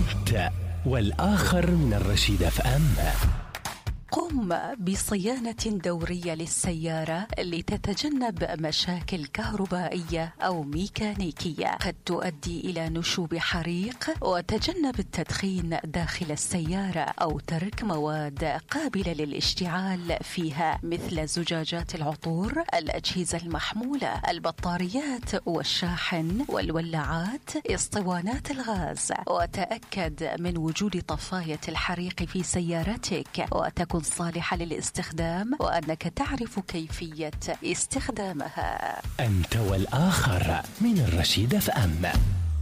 أنت والآخر من الرشيد FM. قم بصيانة دورية للسيارة لتتجنب مشاكل كهربائية أو ميكانيكية قد تؤدي إلى نشوب حريق، وتجنب التدخين داخل السيارة أو ترك مواد قابلة للاشتعال فيها مثل زجاجات العطور، الأجهزة المحمولة، البطاريات والشاحن والولاعات، اسطوانات الغاز. وتأكد من وجود طفاية الحريق في سيارتك وتكون صالحة للاستخدام، وأنك تعرف كيفية استخدامها. أنت والآخر من الرشيد FM.